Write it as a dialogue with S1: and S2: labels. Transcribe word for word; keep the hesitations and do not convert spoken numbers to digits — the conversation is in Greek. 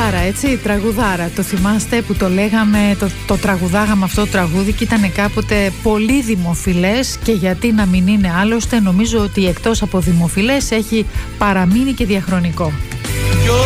S1: Τραγουδάρα, έτσι, τραγουδάρα. Το θυμάστε που το λέγαμε, το, το τραγουδάγαμε αυτό το τραγούδι και ήταν κάποτε πολύ δημοφιλές, και γιατί να μην είναι άλλωστε, νομίζω ότι εκτός από δημοφιλές έχει παραμείνει και διαχρονικό.